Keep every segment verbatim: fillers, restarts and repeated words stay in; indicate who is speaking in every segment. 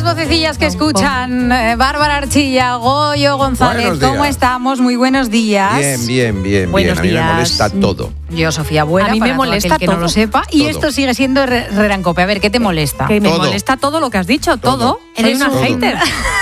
Speaker 1: vocecillas que escuchan, eh, Bárbara Archilla, Goyo González, ¿cómo estamos? Muy buenos días.
Speaker 2: Bien, bien, bien,
Speaker 1: buenos
Speaker 2: bien. A mí
Speaker 1: días.
Speaker 2: me molesta todo.
Speaker 1: Yo, Sofía Buena,
Speaker 3: a mí
Speaker 1: para
Speaker 3: me molesta
Speaker 1: que
Speaker 3: todo.
Speaker 1: no lo sepa. Y
Speaker 2: Todo.
Speaker 1: esto sigue siendo re- Rerancope. A ver, ¿qué te molesta?
Speaker 3: Que me
Speaker 2: Todo.
Speaker 3: molesta todo lo que has dicho, todo.
Speaker 2: Todo.
Speaker 3: Soy
Speaker 1: Eres
Speaker 3: una
Speaker 1: un-
Speaker 3: hater.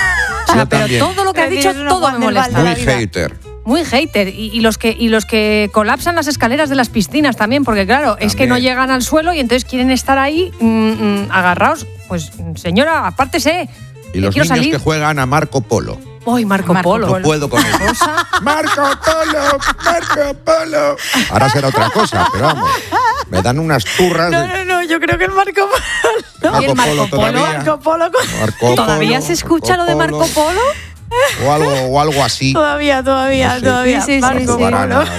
Speaker 3: O sea,
Speaker 2: Yo
Speaker 3: pero
Speaker 2: también.
Speaker 3: todo lo que has dicho,
Speaker 1: Eres una
Speaker 3: todo
Speaker 1: Juan
Speaker 3: me
Speaker 1: del
Speaker 3: molesta.
Speaker 1: Val de
Speaker 2: Muy
Speaker 1: la vida.
Speaker 2: hater.
Speaker 3: Muy hater. Y, y los que, y los que colapsan las escaleras de las piscinas también, porque claro, es que no
Speaker 2: También.
Speaker 3: llegan al suelo y entonces quieren estar ahí mm, mm, agarrados. Pues, señora, apártese.
Speaker 2: Y los
Speaker 3: quiero
Speaker 2: niños
Speaker 3: salir.
Speaker 2: que juegan a Marco Polo.
Speaker 3: Uy, Marco,
Speaker 1: Marco
Speaker 3: Polo.
Speaker 2: No puedo con eso. ¡Marco Polo! ¡Marco Polo! Ahora será otra cosa, pero vamos. Me dan unas turras de...
Speaker 1: No, no, no, yo creo que el Marco Polo.
Speaker 2: Marco
Speaker 3: ¿Y el Marco
Speaker 2: Polo
Speaker 3: Polo?
Speaker 2: todavía.
Speaker 1: Marco Polo con-
Speaker 2: Marco
Speaker 3: ¿Todavía
Speaker 2: Polo,
Speaker 3: se escucha lo de Marco Polo?
Speaker 2: O algo, o algo así.
Speaker 1: Todavía, todavía,
Speaker 2: No sé.
Speaker 1: todavía.
Speaker 3: Sí, sí, sí,
Speaker 1: Marco
Speaker 3: sí.
Speaker 2: Varana,
Speaker 1: Polo.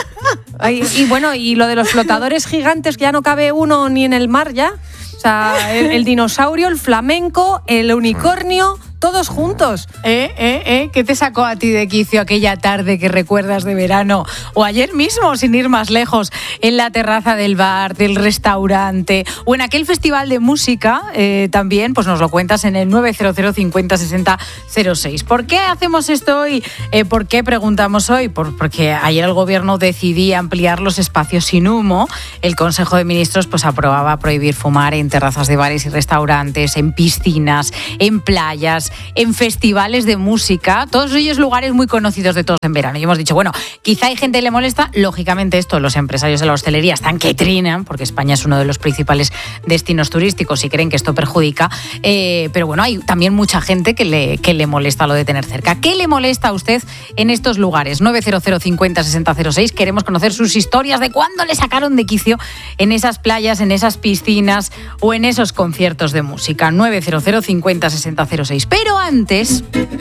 Speaker 3: Ay, y bueno, y lo de los flotadores gigantes, que ya no cabe uno ni en el mar ya. O sea, el, el dinosaurio, el flamenco, el unicornio, todos juntos.
Speaker 1: ¿Eh, eh, eh? ¿Qué te sacó a ti de quicio aquella tarde que recuerdas de verano? O ayer mismo, sin ir más lejos, en la terraza del bar, del restaurante, o en aquel festival de música, eh, también, pues nos lo cuentas en el nueve cero cero cincuenta sesenta cero seis. ¿Por qué hacemos esto hoy? Eh, ¿Por qué preguntamos hoy? Por, porque ayer el gobierno decidía ampliar los espacios sin humo. El Consejo de Ministros pues aprobaba prohibir fumar en terrazas de bares y restaurantes, en piscinas, en playas, en festivales de música, todos ellos lugares muy conocidos de todos en verano. Y hemos dicho, bueno, quizá hay gente que le molesta, lógicamente esto, los empresarios de la hostelería están que trinan, porque España es uno de los principales destinos turísticos y creen que esto perjudica, eh, pero bueno, hay también mucha gente que le, que le molesta lo de tener cerca. ¿Qué le molesta a usted en estos lugares? nueve cero cero cincuenta sesenta cero seis, queremos conocer sus historias de cuándo le sacaron de quicio en esas playas, en esas piscinas o en esos conciertos de música. nueve cero cero cincuenta sesenta cero seis. Pero antes...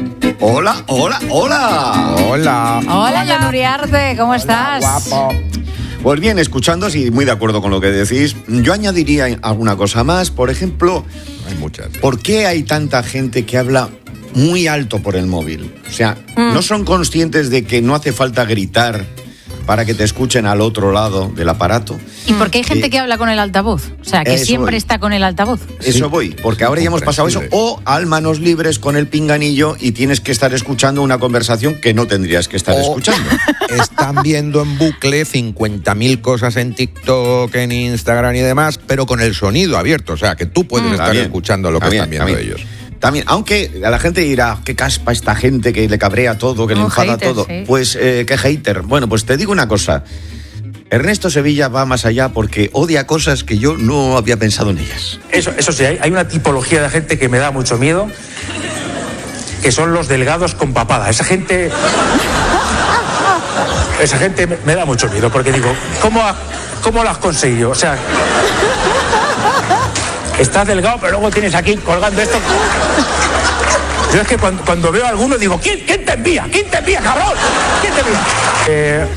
Speaker 4: Hola, hola, hola.
Speaker 2: Hola.
Speaker 1: Hola, Jan Uriarte, ¿cómo estás?
Speaker 2: Guapo.
Speaker 4: Pues bien, escuchándoos y muy de acuerdo con lo que decís, yo añadiría alguna cosa más. Por ejemplo,
Speaker 2: Hay muchas.
Speaker 4: ¿por qué hay tanta gente que habla muy alto por el móvil? O sea,
Speaker 1: Mm.
Speaker 4: ¿no son conscientes de que no hace falta gritar para que te escuchen al otro lado del aparato?
Speaker 1: ¿Y por qué hay gente
Speaker 4: Eh,
Speaker 1: que habla con el altavoz? O sea, que
Speaker 4: eso
Speaker 1: siempre
Speaker 4: voy.
Speaker 1: está con el altavoz.
Speaker 4: Eso
Speaker 2: Sí.
Speaker 4: voy, porque ahora ya hemos pasado eso. O al manos libres con el pinganillo y tienes que estar escuchando una conversación que no tendrías que estar
Speaker 2: O
Speaker 4: escuchando.
Speaker 2: Están viendo en bucle cincuenta mil cosas en TikTok, en Instagram y demás, pero con el sonido abierto. O sea, que tú puedes estar
Speaker 4: También,
Speaker 2: escuchando lo que
Speaker 4: también,
Speaker 2: están viendo
Speaker 4: también.
Speaker 2: ellos.
Speaker 4: También, aunque a la gente dirá, qué caspa esta gente que le cabrea todo, que le
Speaker 3: Un
Speaker 4: enfada
Speaker 3: hater,
Speaker 4: todo.
Speaker 3: sí.
Speaker 4: Pues, eh, qué hater. Bueno, pues te digo una cosa. Ernesto Sevilla va más allá porque odia cosas que yo no había pensado en ellas.
Speaker 5: Eso, eso sí, hay, hay una tipología de gente que me da mucho miedo, que son los delgados con papada. Esa gente... Esa gente me, me da mucho miedo, porque digo, ¿cómo, ha- cómo lo has conseguido? O sea... Estás delgado, pero luego tienes aquí colgando esto... Yo es que cuando, cuando veo a alguno digo, ¿quién, quién te envía? ¿Quién te envía, cabrón? ¿Quién te envía? Eh,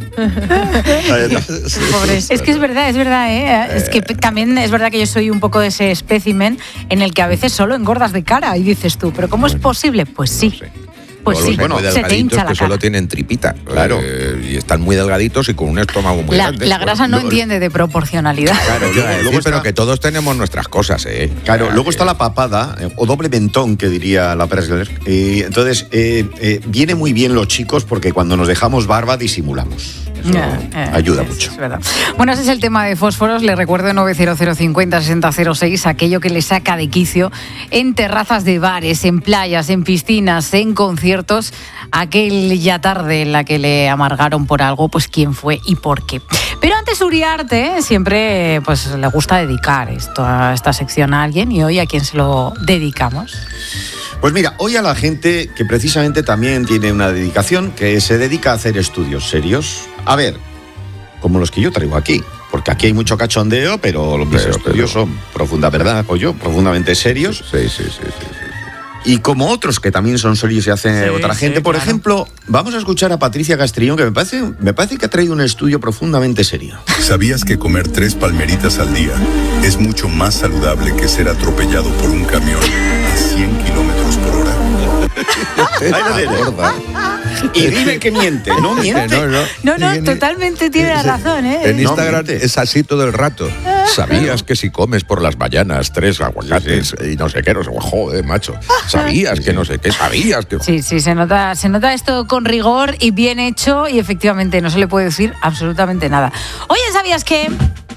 Speaker 1: Pobres. Es que es verdad, es verdad, ¿eh? Es que p- también es verdad que yo soy un poco de ese espécimen en el que a veces solo engordas de cara y dices tú, ¿pero cómo es posible? Pues sí.
Speaker 2: sé.
Speaker 1: Pues
Speaker 2: Luego
Speaker 1: sí,
Speaker 2: los hay muy
Speaker 1: se te
Speaker 2: delgaditos
Speaker 1: hincha la
Speaker 2: que solo
Speaker 1: cara.
Speaker 2: tienen tripita.
Speaker 4: Claro.
Speaker 2: Eh, y están muy delgaditos y con un estómago muy
Speaker 1: La,
Speaker 2: grande.
Speaker 1: la grasa no
Speaker 4: Lo-
Speaker 1: entiende de proporcionalidad.
Speaker 4: Claro,
Speaker 2: Yo iba a
Speaker 4: luego,
Speaker 2: decir,
Speaker 4: luego está,
Speaker 2: pero que todos tenemos nuestras cosas, ¿eh?
Speaker 4: claro,
Speaker 2: O sea,
Speaker 4: luego
Speaker 2: que-
Speaker 4: está la papada, eh, o doble mentón, que diría la Presler. Y entonces, eh, eh, viene muy bien los chicos porque cuando nos dejamos barba disimulamos. Eso
Speaker 1: Ya, eh,
Speaker 4: ayuda
Speaker 1: es-
Speaker 4: mucho.
Speaker 1: es verdad. Bueno, ese es el tema de fósforos. Le recuerdo nueve cero cero cincuenta sesenta cero seis, aquello que le saca de quicio en terrazas de bares, en playas, en piscinas, en conciertos, aquel ya tarde en la que le amargaron por algo, pues quién fue y por qué. Pero antes Uriarte siempre pues le gusta dedicar esto a esta sección a alguien, y hoy ¿a quién se lo dedicamos?
Speaker 4: Pues mira, hoy a la gente que precisamente también tiene una dedicación, que se dedica a hacer estudios serios. A ver, como los que yo traigo aquí, porque aquí hay mucho cachondeo, pero mis
Speaker 2: Pero,
Speaker 4: estudios
Speaker 2: pero-
Speaker 4: son profunda verdad, apoyo, profundamente serios.
Speaker 2: Sí, sí, sí, sí, sí.
Speaker 4: Y como otros que también son serios y hace
Speaker 1: Sí,
Speaker 4: otra
Speaker 1: sí,
Speaker 4: gente. Por
Speaker 1: claro.
Speaker 4: ejemplo, vamos a escuchar a Patricia Castrillón, que me parece, me parece que ha traído un estudio profundamente serio.
Speaker 6: ¿Sabías que comer tres palmeritas al día es mucho más saludable que ser atropellado por un camión a cien kilómetros por hora?
Speaker 4: Ahí lo tienes.
Speaker 2: Gorda.
Speaker 4: Y dime que miente, no miente.
Speaker 2: No, no,
Speaker 1: No, no,
Speaker 2: Y en-
Speaker 1: totalmente tiene la razón, ¿eh?
Speaker 2: En
Speaker 4: No,
Speaker 2: Instagram
Speaker 4: miente.
Speaker 2: es así todo el rato. ¿Sabías que si comes por las mañanas tres aguacates y no sé qué, no sé, joder, macho? ¿Sabías que no sé qué? ¿Sabías que...?
Speaker 1: Sí, sí, se nota, se nota esto con rigor y bien hecho y efectivamente no se le puede decir absolutamente nada. Oye, ¿sabías que...?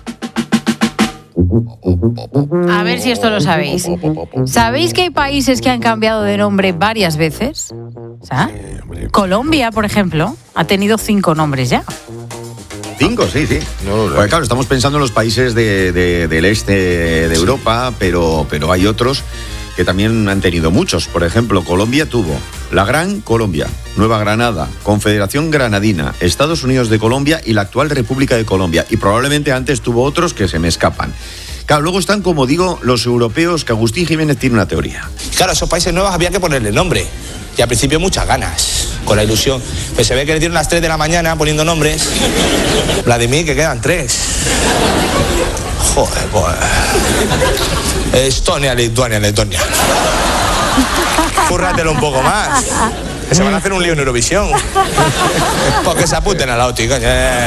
Speaker 1: A ver si esto lo sabéis. ¿Sabéis que hay países que han cambiado de nombre varias veces? O sea, Colombia, por ejemplo, ha tenido cinco nombres ya.
Speaker 4: Cinco, sí, sí.
Speaker 2: No, no.
Speaker 4: Pues claro, estamos pensando en los países de, de- del este de Europa, pero, pero hay otros que también han tenido muchos. Por ejemplo, Colombia tuvo la Gran Colombia, Nueva Granada, Confederación Granadina, Estados Unidos de Colombia y la actual República de Colombia. Y probablemente antes tuvo otros que se me escapan. Claro, luego están, como digo, los europeos, que Agustín Jiménez tiene una teoría.
Speaker 7: Claro, a esos países nuevos había que ponerle nombre. Y al principio muchas ganas, con la ilusión. Pero se ve que le dieron las tres de la mañana poniendo nombres. Vladimir, que quedan tres. Joder, pues. Estonia, Lituania, Letonia. Cúrratelo un poco más. Que se van a hacer un lío en Eurovisión. Porque se apunten a la O T I, coño. Eh.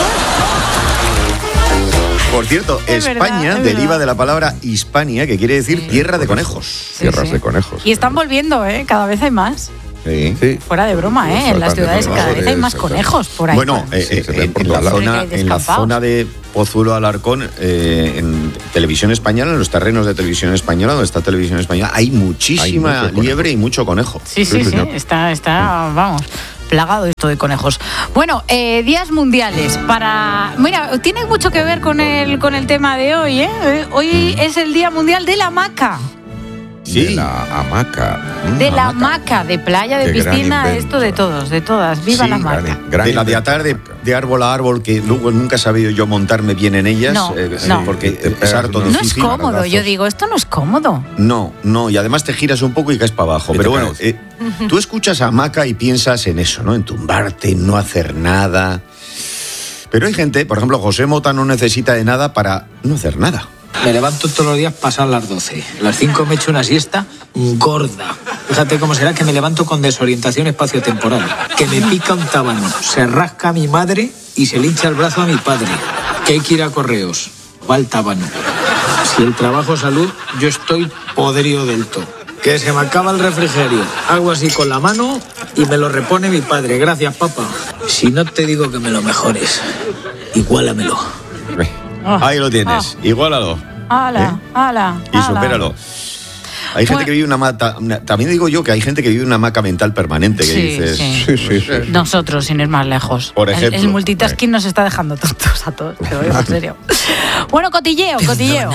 Speaker 4: Por cierto,
Speaker 1: Es verdad,
Speaker 4: España
Speaker 1: es
Speaker 4: deriva
Speaker 1: verdad.
Speaker 4: de la palabra Hispania, que quiere decir tierra de conejos.
Speaker 1: Sí,
Speaker 2: Tierras
Speaker 1: sí.
Speaker 2: de conejos.
Speaker 1: Y están volviendo, ¿eh? Cada vez hay más.
Speaker 4: Sí.
Speaker 2: Sí.
Speaker 1: Fuera de broma, ¿eh? En las ciudades cada vez hay más conejos por ahí.
Speaker 4: Bueno, eh,
Speaker 2: Sí,
Speaker 4: eh,
Speaker 2: se ven
Speaker 4: en,
Speaker 2: por
Speaker 4: en la
Speaker 2: todos lados.
Speaker 4: zona,
Speaker 1: Porque hay
Speaker 4: en la
Speaker 1: descampados.
Speaker 4: zona de Pozuelo Alarcón, eh, en televisión española, en los terrenos de televisión española, donde está televisión española, hay muchísima
Speaker 2: Hay mucho conejo.
Speaker 4: liebre y mucho conejo.
Speaker 1: Sí, sí,
Speaker 2: Sí,
Speaker 1: sí,
Speaker 2: señor.
Speaker 1: está, está, vamos, plagado esto de conejos. Bueno, eh, días mundiales para... Mira, tiene mucho que ver con el, con el tema de hoy, ¿eh? Eh, Hoy es el Día Mundial de la Hamaca.
Speaker 2: De
Speaker 4: Sí.
Speaker 2: la hamaca. Mm,
Speaker 1: De la
Speaker 2: hamaca.
Speaker 1: hamaca, de playa, de
Speaker 2: Qué gran
Speaker 1: piscina,
Speaker 2: invento.
Speaker 1: esto de todos, de todas. ¡Viva
Speaker 4: Sí,
Speaker 1: la
Speaker 2: Gran-
Speaker 1: hamaca!
Speaker 2: gran
Speaker 4: de la de
Speaker 2: invento.
Speaker 4: atar de, de árbol a árbol, que luego nunca he sabido yo montarme bien en ellas,
Speaker 1: No,
Speaker 4: eh,
Speaker 1: no.
Speaker 4: porque
Speaker 2: Te
Speaker 4: es
Speaker 2: pegas
Speaker 4: harto
Speaker 2: unos-
Speaker 1: No es
Speaker 4: difícil.
Speaker 1: cómodo,
Speaker 2: maradazos.
Speaker 1: yo digo, esto no es cómodo.
Speaker 4: No, no, y además te giras un poco y caes para abajo.
Speaker 2: Y
Speaker 4: Pero
Speaker 2: te
Speaker 4: bueno,
Speaker 2: caes.
Speaker 4: eh, tú escuchas a hamaca y piensas en eso, ¿no? En tumbarte, en no hacer nada. Pero hay gente, por ejemplo, José Mota no necesita de nada para no hacer nada.
Speaker 8: Me levanto todos los días pasadas las doce. A las cinco me echo una siesta gorda. Fíjate cómo será que me levanto con desorientación espaciotemporal. Que me pica un tábano, se rasca a mi madre y se le hincha el brazo a mi padre. Que hay que ir a correos. Va el tábano. Si el trabajo es salud, yo estoy podrido del todo. Que se me acaba el refrigerio. Hago así con la mano y me lo repone mi padre. Gracias, papá. Si no te digo que me lo mejores, igualamelo.
Speaker 4: Ahí lo tienes, igualalo.
Speaker 1: ¡Hala, hala!
Speaker 4: Y
Speaker 1: hala!
Speaker 4: supéralo. Hay gente
Speaker 1: Bueno.
Speaker 4: que vive una mata. una- también digo yo que hay gente que vive una maca mental permanente, que
Speaker 1: Sí,
Speaker 4: dices.
Speaker 1: sí.
Speaker 2: Sí, sí, sí.
Speaker 1: Nosotros, sin ir más lejos.
Speaker 4: Por
Speaker 1: El-
Speaker 4: ejemplo.
Speaker 1: El, multitasking nos está dejando tontos a todos, pero en serio. Bueno, cotilleo, cotilleo.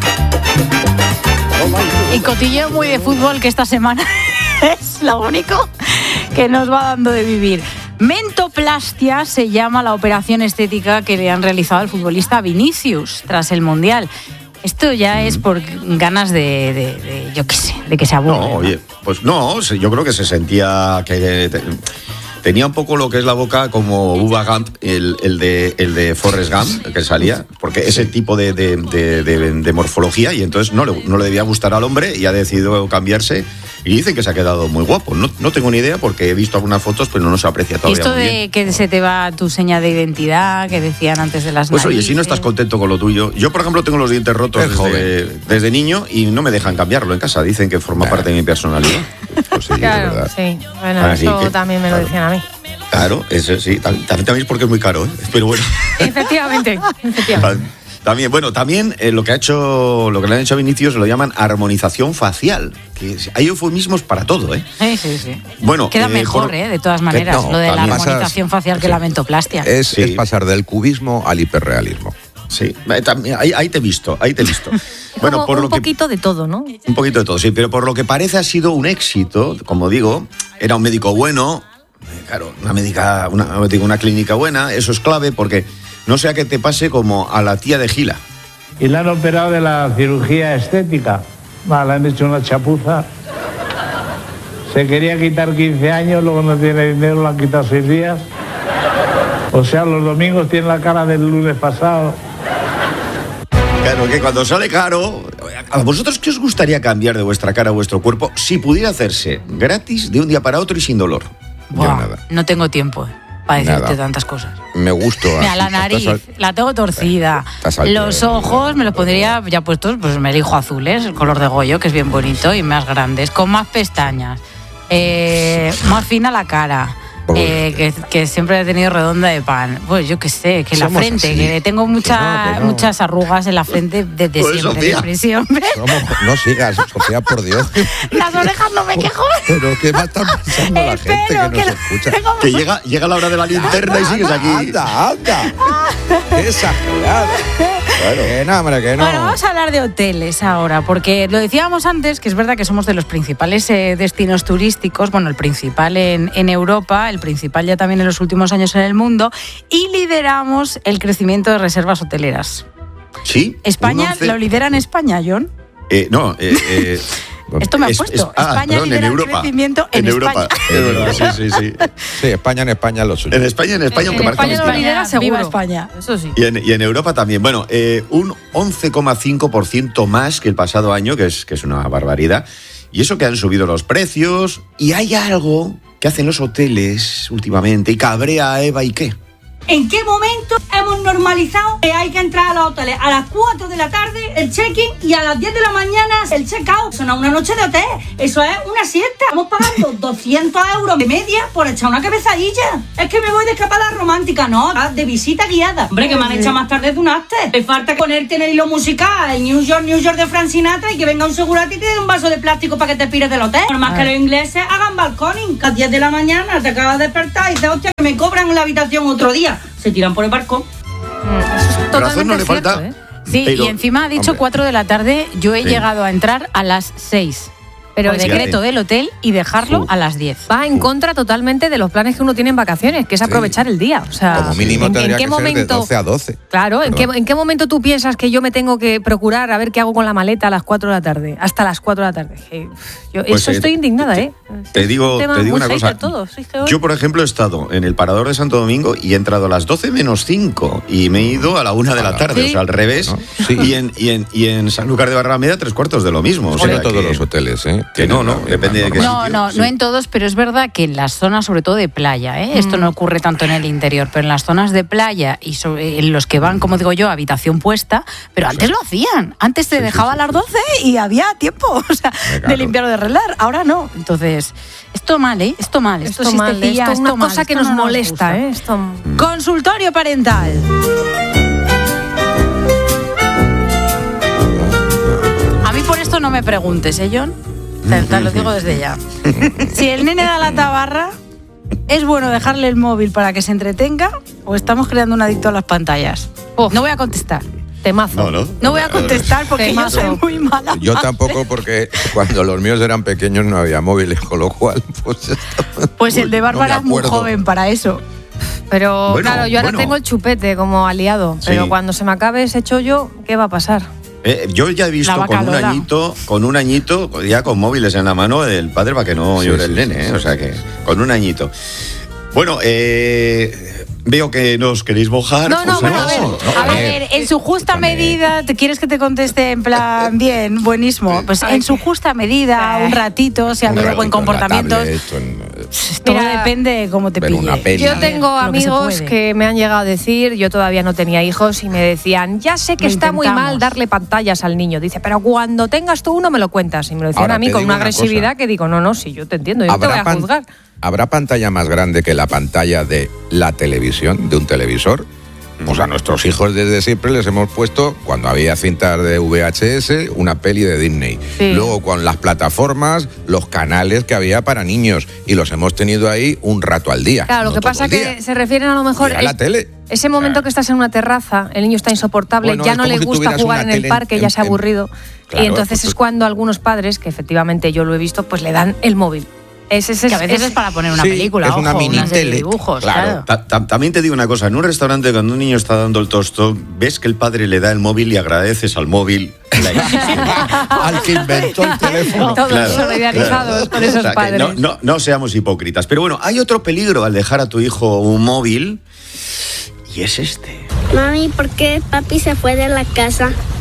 Speaker 1: Y cotilleo muy de fútbol, que esta semana es lo único que nos va dando de vivir. Mentoplastia se llama la operación estética que le han realizado al futbolista Vinicius tras el Mundial. Esto ya es por ganas de, de- de, yo qué sé, de que se aburra.
Speaker 4: No, oye, pues no, se- yo creo que se sentía que te- tenía un poco lo que es la boca como Uva Gump, el, el de el de Forrest Gump, que salía, porque ese tipo de, de- de- de- de morfología, y entonces no le, no le debía gustar al hombre y ha decidido cambiarse. Y dicen que se ha quedado muy guapo. No, no tengo ni idea porque he visto algunas fotos, pero no se aprecia
Speaker 1: Y
Speaker 4: todavía
Speaker 1: esto
Speaker 4: muy
Speaker 1: de
Speaker 4: bien.
Speaker 1: que se te va tu seña de identidad, que decían antes de las
Speaker 4: Pues oye, si no
Speaker 1: narices.
Speaker 4: estás contento con lo tuyo. Yo, por ejemplo, tengo los dientes rotos
Speaker 2: Es
Speaker 4: desde, desde niño y no me dejan cambiarlo en casa. Dicen que forma parte de mi personalidad.
Speaker 2: Pues sí, es
Speaker 3: Claro,
Speaker 2: verdad.
Speaker 3: sí. Bueno,
Speaker 4: Así
Speaker 3: eso
Speaker 4: que,
Speaker 3: también me lo decían a mí.
Speaker 4: Claro, eso sí. También, también es porque es muy caro, ¿eh? Pero bueno.
Speaker 3: Efectivamente, efectivamente.
Speaker 4: También, bueno, también eh, lo que ha hecho, lo que le han hecho a Vinicius lo llaman armonización facial. Que hay eufemismos para todo, ¿eh?
Speaker 1: Sí, sí, sí.
Speaker 4: Bueno,
Speaker 1: Queda
Speaker 4: eh,
Speaker 1: mejor,
Speaker 4: por-
Speaker 1: ¿eh? De todas maneras,
Speaker 2: no,
Speaker 1: lo de la
Speaker 2: también
Speaker 1: armonización
Speaker 2: pasas-
Speaker 1: facial que
Speaker 2: sí.
Speaker 1: la mentoplastia.
Speaker 2: Es,
Speaker 4: Sí.
Speaker 2: es pasar del cubismo al hiperrealismo.
Speaker 4: Sí, eh, también, ahí, ahí te he visto, ahí te he visto.
Speaker 3: Como
Speaker 4: por
Speaker 3: un
Speaker 4: lo que
Speaker 3: poquito de todo, ¿no?
Speaker 4: un poquito de todo, sí, pero por lo que parece ha sido un éxito, como digo, era un médico bueno, eh, claro, una médica, una, digo, una clínica buena, eso es clave porque no sea que te pase como a la tía de Gila.
Speaker 9: Y le han operado de la cirugía estética. Va, le han hecho una chapuza. Se quería quitar quince años, luego no tiene dinero, lo han quitado seis días. O sea, los domingos tiene la cara del lunes pasado.
Speaker 4: Claro, que cuando sale caro, ¿A vosotros qué os gustaría cambiar de vuestra cara a vuestro cuerpo si pudiera hacerse gratis de un día para otro y sin dolor?
Speaker 1: Buah,
Speaker 2: Yo nada.
Speaker 1: No tengo tiempo eh, para decirte
Speaker 2: Nada.
Speaker 1: tantas cosas.
Speaker 2: Me gusto.
Speaker 1: Mira,
Speaker 2: así,
Speaker 1: la
Speaker 2: estás
Speaker 1: nariz,
Speaker 2: al-
Speaker 1: la tengo torcida.
Speaker 2: Estás al-
Speaker 1: Los ojos me los pondría ya puestos, pues me elijo azules, el color de Goyo, que es bien bonito, y más grandes, con más pestañas, eh, más fina la cara. Eh, que, que siempre he tenido redonda de pan. Pues yo qué sé, que la
Speaker 2: Somos
Speaker 1: frente,
Speaker 2: así.
Speaker 1: que tengo mucha,
Speaker 2: Que no, que no.
Speaker 1: muchas arrugas en la frente desde
Speaker 4: Pues,
Speaker 1: siempre,
Speaker 4: Sofía.
Speaker 1: desde siempre.
Speaker 2: Somos- no sigas, Sofía, por Dios.
Speaker 1: Las orejas no me quejo.
Speaker 2: Pero ¿qué va a estar pensando la gente que
Speaker 1: Espero
Speaker 2: nos
Speaker 1: que
Speaker 2: escucha?
Speaker 1: tengo-
Speaker 4: Que llega, llega la hora de la linterna y sigues aquí.
Speaker 2: Anda, anda. Qué exagerada. Bueno, que no, hombre, que no.
Speaker 1: Bueno, vamos a hablar de hoteles ahora, porque lo decíamos antes, que es verdad que somos de los principales eh, destinos turísticos, bueno, el principal en, en Europa, el principal ya también en los últimos años en el mundo, y lideramos el crecimiento de reservas hoteleras.
Speaker 4: Sí.
Speaker 1: España
Speaker 4: un once
Speaker 1: lo lidera en España, John.
Speaker 4: Eh, no, eh, eh,
Speaker 1: Esto me ha
Speaker 4: es-
Speaker 1: puesto.
Speaker 4: es- ah,
Speaker 1: España
Speaker 4: perdón,
Speaker 1: lidera
Speaker 4: en
Speaker 1: el
Speaker 4: Europa.
Speaker 1: crecimiento en,
Speaker 4: Europa.
Speaker 1: España.
Speaker 4: Es verdad, sí, sí, sí.
Speaker 2: Sí, España en España lo suyo.
Speaker 4: En España, en España, aunque
Speaker 3: En
Speaker 4: parezca
Speaker 3: España lo
Speaker 4: mentira.
Speaker 3: lidera seguro.
Speaker 1: Viva España.
Speaker 3: Eso sí.
Speaker 4: Y en, y en Europa también. Bueno, eh, un once coma cinco por ciento más que el pasado año, que es, que es una barbaridad. Y eso que han subido los precios. Y hay algo que hacen los hoteles últimamente y cabrea a Eva y qué.
Speaker 10: ¿En qué momento hemos normalizado que hay que entrar a los hoteles a las cuatro de la tarde el check-in y a las diez de la mañana el check-out? Eso no es una noche de hotel, eso es una siesta. Estamos pagando doscientos euros de media por echar una cabezadilla. Es que me voy de escapada romántica, no, de visita guiada. Hombre, que me han echado más tarde de un after. Me falta ponerte en el hilo musical, el New York, New York de Frank Sinatra y que venga un segurata y te dé un vaso de plástico para que te pires del hotel. Por más que los ingleses hagan balconing, que a las diez de la mañana te acabas de despertar y dices, hostia, que me cobran en la habitación otro día. Se tiran por el barco.
Speaker 3: Totalmente
Speaker 4: Razón no le
Speaker 3: cierto,
Speaker 4: falta.
Speaker 3: ¿eh?
Speaker 1: Sí,
Speaker 4: Pero,
Speaker 1: y encima ha dicho
Speaker 2: hombre.
Speaker 1: cuatro de la tarde, yo he
Speaker 4: Sí.
Speaker 1: llegado a entrar a las seis. Pero
Speaker 3: Pero
Speaker 1: por decreto
Speaker 4: fíjate.
Speaker 1: del hotel y dejarlo
Speaker 4: Uf.
Speaker 1: a las diez.
Speaker 3: Va en contra totalmente de los planes que uno tiene en vacaciones, que es aprovechar el día. O sea,
Speaker 2: Como mínimo
Speaker 3: ¿en, en
Speaker 2: tendría
Speaker 3: qué
Speaker 2: que
Speaker 3: momento,
Speaker 2: ser de doce a doce.
Speaker 3: Claro, ¿en qué,
Speaker 2: Perdón.
Speaker 3: ¿en qué momento tú piensas que yo me tengo que procurar a ver qué hago con la maleta a las cuatro de la tarde? Hasta las cuatro de la tarde. Que, yo,
Speaker 4: Pues,
Speaker 3: eso
Speaker 4: eh,
Speaker 3: estoy indignada,
Speaker 4: te-
Speaker 3: ¿eh?
Speaker 4: Te digo,
Speaker 3: Un tema
Speaker 4: te digo
Speaker 3: muy
Speaker 4: una
Speaker 3: hater
Speaker 4: cosa.
Speaker 3: todo, sí, que hoy-
Speaker 4: Yo, por ejemplo, he estado en el Parador de Santo Domingo y he entrado a las doce menos cinco y me he ido a la una de la tarde,
Speaker 3: ¿Sí?
Speaker 4: o sea, al revés.
Speaker 2: Bueno, sí.
Speaker 4: Y, en, y, en, y en Sanlúcar de Barrameda, tres cuartos de lo mismo. O
Speaker 2: No
Speaker 4: sea,
Speaker 2: en todos
Speaker 4: que-
Speaker 2: los hoteles, ¿eh?
Speaker 4: que no,
Speaker 2: Tienen
Speaker 4: no,
Speaker 2: la misma
Speaker 4: depende de qué
Speaker 2: norma.
Speaker 1: No,
Speaker 4: sitio,
Speaker 1: no,
Speaker 4: sí.
Speaker 1: no en todos, pero es verdad que en las zonas, sobre todo de playa, ¿eh? esto no ocurre tanto en el interior, pero en las zonas de playa y sobre- en los que van, como digo yo, habitación puesta, pero antes lo hacían. Antes te
Speaker 2: Sí, sí,
Speaker 1: dejaba
Speaker 2: sí,
Speaker 1: a las
Speaker 2: sí.
Speaker 1: doce y había tiempo o sea,
Speaker 2: Eh,
Speaker 1: de
Speaker 2: claro.
Speaker 1: limpiar o de arreglar. Ahora no. Entonces, esto mal, ¿eh? Esto mal. Esto,
Speaker 3: Esto mal,
Speaker 1: siestecilla,
Speaker 3: esto es una
Speaker 1: esto mal,
Speaker 3: cosa que
Speaker 1: esto
Speaker 3: nos
Speaker 1: no
Speaker 3: molesta,
Speaker 1: gusta.
Speaker 3: ¿eh? Esto...
Speaker 1: Consultorio parental. A mí por esto no me preguntes, ¿eh, John? Te, te lo digo desde ya. Si el nene da la tabarra, ¿es bueno dejarle el móvil para que se entretenga o estamos creando un adicto a las pantallas?
Speaker 3: Uf.
Speaker 1: No voy a contestar.
Speaker 3: Temazo.
Speaker 4: No, no.
Speaker 1: No voy a contestar porque yo
Speaker 3: Temazo.
Speaker 1: soy muy mala.
Speaker 2: Yo
Speaker 1: madre.
Speaker 2: tampoco, porque cuando los míos eran pequeños no había móviles, con lo cual, pues.
Speaker 1: Pues el de Bárbara
Speaker 2: no
Speaker 1: es
Speaker 2: me
Speaker 1: muy
Speaker 2: acuerdo.
Speaker 1: joven para eso.
Speaker 3: Pero
Speaker 4: Bueno,
Speaker 3: claro, yo ahora
Speaker 4: bueno.
Speaker 3: tengo el chupete como aliado,
Speaker 4: Sí.
Speaker 3: pero cuando se me acabe ese chollo, ¿qué va a pasar?
Speaker 4: Eh, yo ya he visto
Speaker 1: La vaca
Speaker 4: con un
Speaker 1: Lola.
Speaker 4: añito, con un añito, ya con móviles en la mano el padre para que no
Speaker 2: Sí,
Speaker 4: llore
Speaker 2: sí,
Speaker 4: el nene,
Speaker 2: sí,
Speaker 4: ¿eh? O sea que con un añito. Bueno, eh, veo que no os queréis mojar.
Speaker 3: No, no,
Speaker 4: pues
Speaker 3: bueno, a ver,
Speaker 1: A ver, en su justa
Speaker 2: Escúchame.
Speaker 1: medida, ¿te quieres que te conteste en plan bien, buenísimo? Pues en su justa medida, un ratito, si ha
Speaker 2: Un
Speaker 1: habido buen
Speaker 2: ratito en la
Speaker 1: comportamiento.
Speaker 2: tablet, en-
Speaker 1: Todo
Speaker 3: Mira,
Speaker 1: depende de cómo te
Speaker 2: ver
Speaker 1: pille.
Speaker 2: una peli.
Speaker 3: Yo
Speaker 2: Lo
Speaker 3: tengo
Speaker 1: Lo que se
Speaker 3: amigos
Speaker 1: puede.
Speaker 3: que me han llegado a decir, yo todavía no tenía hijos, y me decían, ya sé que
Speaker 1: Lo
Speaker 3: está muy
Speaker 1: intentamos.
Speaker 3: mal darle pantallas al niño. Dice, pero cuando tengas tú uno me lo cuentas. Y me lo decían
Speaker 2: Ahora,
Speaker 3: a mí
Speaker 2: te
Speaker 3: con
Speaker 2: digo
Speaker 3: una
Speaker 2: una
Speaker 3: agresividad
Speaker 2: cosa.
Speaker 3: que digo, no, no, sí, yo te entiendo, yo no te voy a
Speaker 2: pan-
Speaker 3: juzgar.
Speaker 2: ¿Habrá pantalla más grande que la pantalla de la televisión, de un televisor? Pues a nuestros hijos desde siempre les hemos puesto, cuando había cintas de V H S, una peli de Disney.
Speaker 3: Sí.
Speaker 2: Luego con las plataformas, los canales que había para niños. Y los hemos tenido ahí un rato al día.
Speaker 3: Claro, lo
Speaker 2: no
Speaker 3: que
Speaker 2: todo
Speaker 3: pasa
Speaker 2: el
Speaker 3: que
Speaker 2: día.
Speaker 3: se refieren a lo mejor...
Speaker 2: Mira la
Speaker 3: es-
Speaker 2: tele.
Speaker 3: Ese momento
Speaker 2: O sea,
Speaker 3: que estás en una terraza, el niño está insoportable,
Speaker 2: Bueno,
Speaker 3: ya
Speaker 2: es
Speaker 3: no
Speaker 2: como
Speaker 3: le
Speaker 2: si
Speaker 3: gusta
Speaker 2: tuvieras
Speaker 3: jugar
Speaker 2: una
Speaker 3: en el
Speaker 2: tele
Speaker 3: parque,
Speaker 2: en-
Speaker 3: ya se ha
Speaker 2: en-
Speaker 3: aburrido.
Speaker 2: Claro,
Speaker 3: y entonces
Speaker 2: pues-
Speaker 3: es cuando algunos padres, que efectivamente yo lo he visto, pues le dan el móvil. Es, es,
Speaker 1: Que a veces es para poner una
Speaker 2: Sí,
Speaker 1: película,
Speaker 2: es una
Speaker 1: ojo,
Speaker 2: mini
Speaker 1: serie de
Speaker 2: tele.
Speaker 1: dibujos,
Speaker 2: Claro.
Speaker 1: claro.
Speaker 4: Ta- ta- También te digo una cosa, en un restaurante cuando un niño está dando el tostón, ves que el padre le da el móvil y agradeces al móvil la existencia.
Speaker 2: Al que inventó el teléfono.
Speaker 3: Todos
Speaker 4: Claro,
Speaker 3: solidarizados
Speaker 4: claro.
Speaker 3: con esos
Speaker 4: O sea, que
Speaker 3: padres.
Speaker 4: No, no, no seamos hipócritas. Pero bueno, hay otro peligro al dejar a tu hijo un móvil y es este.
Speaker 11: Mami, ¿por qué papi se fue de la casa?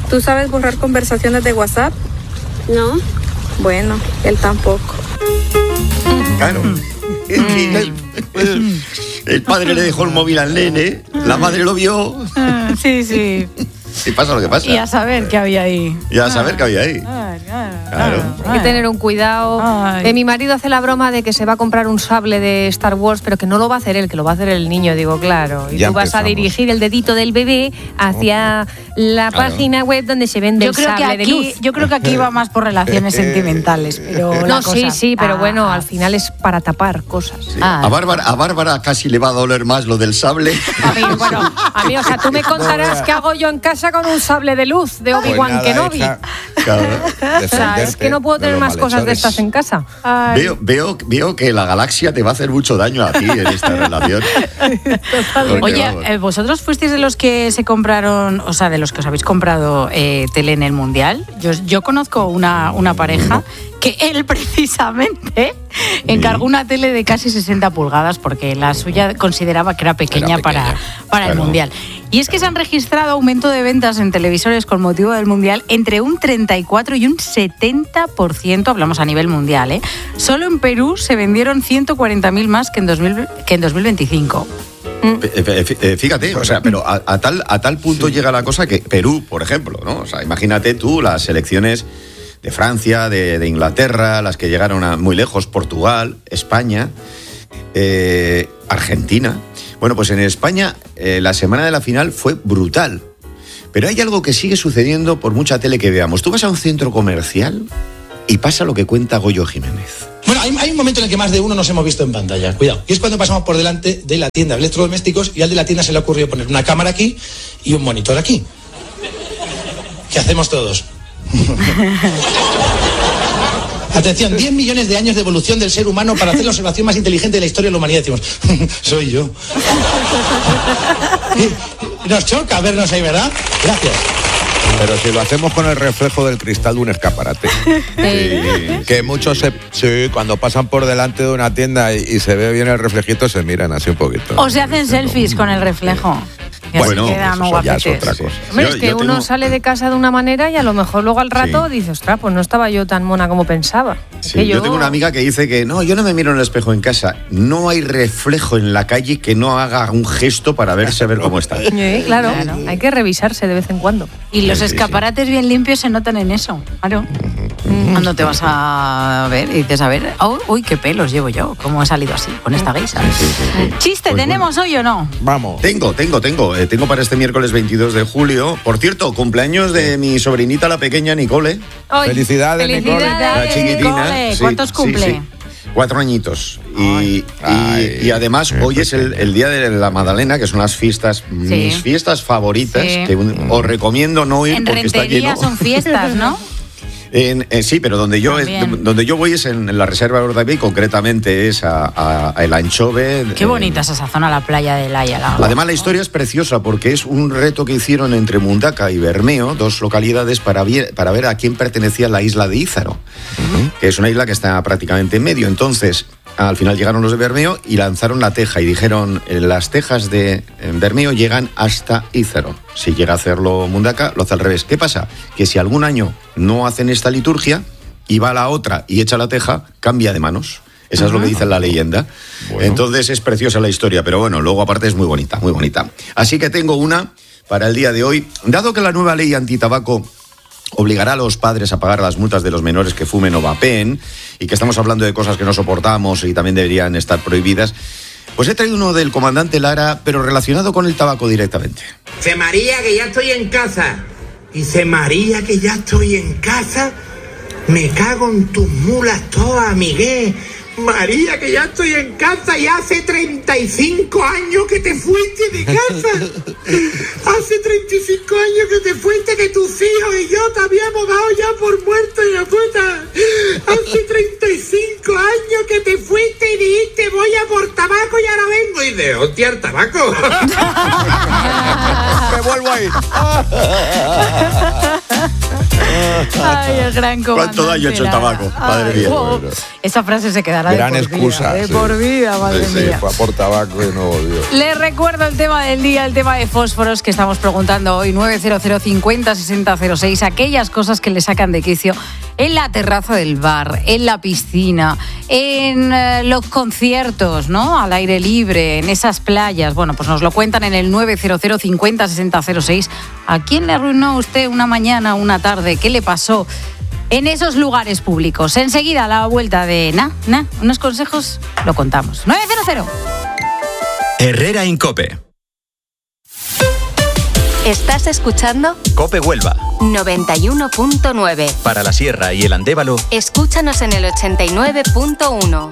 Speaker 11: ¿Tú sabes borrar conversaciones de WhatsApp? No. Bueno, él tampoco.
Speaker 4: Claro. El, el, el padre le dejó el móvil al nene, la madre lo vio.
Speaker 1: Ah, sí, sí.
Speaker 4: Y pasa lo que pasa.
Speaker 1: Y a saber qué había ahí.
Speaker 4: Y a saber qué había ahí.
Speaker 1: Ay, ay,
Speaker 4: Claro.
Speaker 3: Hay que tener un cuidado. Eh, mi marido hace la broma de que se va a comprar un sable de Star Wars, pero que no lo va a hacer él, que lo va a hacer el niño. Digo, claro. Y
Speaker 2: Ya
Speaker 3: tú vas
Speaker 2: empezamos.
Speaker 3: a dirigir el dedito del bebé hacia la
Speaker 2: Claro.
Speaker 3: página web donde se vende
Speaker 1: Yo
Speaker 3: el
Speaker 1: creo, que
Speaker 3: sable de
Speaker 1: aquí,
Speaker 3: luz.
Speaker 1: yo creo que aquí va más por relaciones sentimentales, pero la
Speaker 3: No, sí,
Speaker 1: cosa-
Speaker 3: sí, pero
Speaker 1: Ah,
Speaker 3: bueno, al final es para tapar cosas.
Speaker 4: Sí.
Speaker 1: Ah.
Speaker 4: A Bárbara, a Bárbara casi le va a doler más lo del sable.
Speaker 3: A mí, bueno, a mí, o sea, tú me contarás qué hago yo en casa con un sable de luz de Obi-Wan
Speaker 2: Pues nada,
Speaker 3: Kenobi.
Speaker 2: hija,
Speaker 4: Claro.
Speaker 3: O sea, es que no puedo
Speaker 2: de
Speaker 3: tener
Speaker 2: los
Speaker 3: más cosas de
Speaker 2: malhechores.
Speaker 3: estas en casa.
Speaker 1: Ay.
Speaker 4: Veo, veo, veo que la galaxia te va a hacer mucho daño a ti en esta relación. Porque,
Speaker 1: Oye,
Speaker 4: vamos.
Speaker 1: eh, ¿vosotros fuisteis de los que se compraron, o sea, de los que os habéis comprado eh, tele en el Mundial? Yo, yo conozco una, una pareja que él precisamente encargó una tele de casi sesenta pulgadas porque la suya consideraba que era pequeña,
Speaker 2: Era pequeña,
Speaker 1: para, para el
Speaker 4: claro.
Speaker 1: Mundial. Y es que se han registrado aumento de ventas en televisores con motivo del Mundial entre un treinta y cuatro y un setenta por ciento, hablamos a nivel mundial, ¿eh? Solo en Perú se vendieron ciento cuarenta mil más que en, dos mil, que en dos mil veinticinco.
Speaker 4: Eh, eh, eh, Fíjate, o sea, pero a, a tal, a tal punto llega la cosa que Perú, por ejemplo, ¿no? O sea, imagínate tú las selecciones de Francia, de, de Inglaterra, las que llegaron a muy lejos, Portugal, España, eh, Argentina. Bueno, pues en España eh, la semana de la final fue brutal. Pero hay algo que sigue sucediendo por mucha tele que veamos. Tú vas a un centro comercial y pasa lo que cuenta Goyo Jiménez.
Speaker 12: Bueno, hay, hay un momento en el que más de uno nos hemos visto en pantalla, cuidado. Y es cuando pasamos por delante de la tienda de electrodomésticos y al de la tienda se le ocurrió poner una cámara aquí y un monitor aquí. ¿Qué hacemos todos? Atención, diez millones de años de evolución del ser humano para hacer la observación más inteligente de la historia de la humanidad. Decimos, soy yo. Y nos choca vernos ahí, ¿verdad? Gracias.
Speaker 2: Pero si lo hacemos con el reflejo del cristal de un escaparate.
Speaker 4: Sí.
Speaker 2: Que muchos se, sí, cuando pasan por delante de una tienda y, y se ve bien el reflejito, se miran así un poquito.
Speaker 1: O se hacen selfies con el reflejo. Y así
Speaker 4: Bueno,
Speaker 1: quedan
Speaker 2: eso ya es
Speaker 1: guapetes.
Speaker 2: otra cosa.
Speaker 3: Hombre,
Speaker 4: Yo-
Speaker 3: es que
Speaker 4: yo
Speaker 3: uno
Speaker 4: tengo-
Speaker 3: sale de casa de una manera y a lo mejor luego al rato
Speaker 4: Sí.
Speaker 3: dice, ostras, pues no estaba yo tan mona como pensaba. Es
Speaker 4: Sí,
Speaker 3: que
Speaker 4: yo... tengo una amiga que dice que no, yo no me miro en el espejo en casa. No hay reflejo en la calle que no haga un gesto para verse a ver cómo está.
Speaker 3: Eh, claro, hay que revisarse de vez en cuando.
Speaker 1: Y los
Speaker 4: Sí, sí, sí.
Speaker 1: escaparates bien limpios se notan en eso, claro. Cuando te vas a ver y dices, a ver, oh, uy, qué pelos llevo yo, cómo he salido así, con esta guisa. Chiste,
Speaker 4: Pues
Speaker 1: ¿tenemos hoy o no?
Speaker 2: Vamos.
Speaker 4: Tengo, tengo, tengo. Eh, tengo para este miércoles veintidós de julio. Por cierto, cumpleaños de mi sobrinita, la pequeña Nicole.
Speaker 3: Ay,
Speaker 2: Felicidades, Nicole.
Speaker 1: Felicidades,
Speaker 4: La chiquitina.
Speaker 1: Nicole.
Speaker 4: Sí,
Speaker 1: ¿Cuántos
Speaker 4: sí,
Speaker 1: cumple?
Speaker 4: sí. Cuatro añitos. Y, y-
Speaker 2: Ay,
Speaker 4: y además,
Speaker 2: qué
Speaker 4: hoy es el, el día de la Magdalena, que son las fiestas, mis fiestas favoritas,
Speaker 1: Sí.
Speaker 4: que un- os recomiendo no ir
Speaker 1: En
Speaker 4: porque está
Speaker 1: Rentería
Speaker 4: lleno.
Speaker 1: son fiestas, ¿no?
Speaker 4: En- eh, sí, pero donde yo,
Speaker 1: También.
Speaker 4: donde yo voy es en, en la Reserva de Ordaví, concretamente es a, a- a El Anchove.
Speaker 1: Qué
Speaker 4: eh,
Speaker 1: bonita es esa zona, la playa de Laia.
Speaker 4: Además, la historia es preciosa porque es un reto que hicieron entre Mundaca y Bermeo, dos localidades, para, vie- para ver a quién pertenecía la isla de Ízaro, que es una isla que está prácticamente en medio. Entonces, al final llegaron los de Bermeo y lanzaron la teja y dijeron, eh, las tejas de eh, Bermeo llegan hasta Ízaro. Si llega a hacerlo Mundaca, lo hace al revés. ¿Qué pasa? Que si algún año no hacen esta liturgia y va a la otra y echa la teja, cambia de manos. Esa es lo que dice la leyenda.
Speaker 2: Bueno.
Speaker 4: Entonces es preciosa la historia, pero bueno, luego aparte es muy bonita, muy bonita. Así que tengo una para el día de hoy. Dado que la nueva ley antitabaco obligará a los padres a pagar las multas de los menores que fumen o vapeen, y que estamos hablando de cosas que no soportamos y también deberían estar prohibidas, pues he traído uno del comandante Lara, pero relacionado con el tabaco directamente.
Speaker 13: Dice María que ya estoy en casa. Dice María que ya estoy en casa. Me cago en tus mulas todas, Miguel. María que ya estoy en casa y hace treinta y cinco años que te fuiste de casa. Hace treinta y cinco años que te fuiste, que tus hijos y yo te habíamos dado ya por muerto y la puta. Hace treinta y cinco años que te fuiste y dijiste voy a por tabaco y ahora vengo. Y de hostia, el tabaco.
Speaker 2: Me vuelvo a ir.
Speaker 1: Ay, el gran comandante.
Speaker 4: ¿Cuánto daño ha hecho el tabaco? Madre
Speaker 1: Ay,
Speaker 4: mía.
Speaker 1: oh, esa frase se quedará
Speaker 2: Gran
Speaker 1: de por
Speaker 2: excusa.
Speaker 1: vida. De
Speaker 2: sí.
Speaker 1: por vida, madre
Speaker 2: Sí, sí,
Speaker 1: mía.
Speaker 2: fue a por tabaco y no volvió.
Speaker 1: Les recuerdo el tema del día, el tema de fósforos que estamos preguntando hoy, nueve cero cero cincuenta sesenta cero seis, aquellas cosas que le sacan de quicio en la terraza del bar, en la piscina, en eh, los conciertos, ¿no? Al aire libre, en esas playas. Bueno, pues nos lo cuentan en el nueve cero cero cincuenta sesenta cero seis. ¿A quién le arruinó usted una mañana, una tarde? ¿Qué le pasó en esos lugares públicos? Enseguida, a la vuelta de Na, Na, unos consejos, lo contamos. nueve cero cero.
Speaker 14: Herrera Incope.
Speaker 15: ¿Estás escuchando?
Speaker 14: Cope Huelva.
Speaker 15: noventa y uno punto nueve.
Speaker 14: Para la Sierra y el Andévalo.
Speaker 15: Escúchanos en el ochenta y nueve punto uno.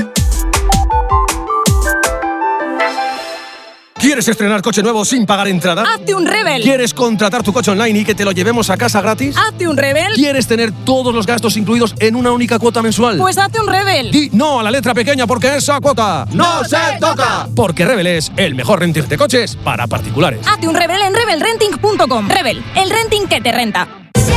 Speaker 16: ¿Quieres estrenar coche nuevo sin pagar entrada?
Speaker 17: ¡Hazte un Rebel!
Speaker 16: ¿Quieres contratar tu coche online y que te lo llevemos a casa gratis?
Speaker 17: ¡Hazte un Rebel!
Speaker 16: ¿Quieres tener todos los gastos incluidos en una única cuota mensual?
Speaker 17: Pues hazte un Rebel.
Speaker 16: Di no a la letra pequeña porque esa cuota
Speaker 17: ¡no se toca!
Speaker 16: Porque Rebel es el mejor renting de coches para particulares.
Speaker 17: Hazte un Rebel en rebel renting punto com. Rebel, el renting que te renta.